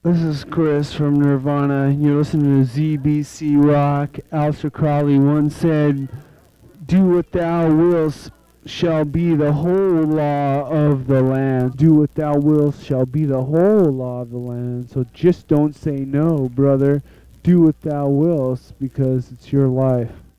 This is Chris from Nirvana. You're listening to ZBC Rock. Aleister Crowley once said, "Do what thou wilt shall be the whole law of the land. Do what thou wilt shall be the whole law of the land." So just don't say no, brother. Do what thou wilt because it's your life.